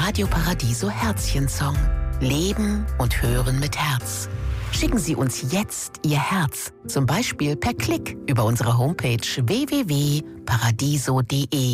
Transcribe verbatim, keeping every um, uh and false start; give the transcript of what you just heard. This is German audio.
Radio Paradiso Herzchensong. Leben und hören mit Herz. Schicken Sie uns jetzt Ihr Herz, zum Beispiel per Klick über unsere Homepage w w w punkt paradiso punkt de.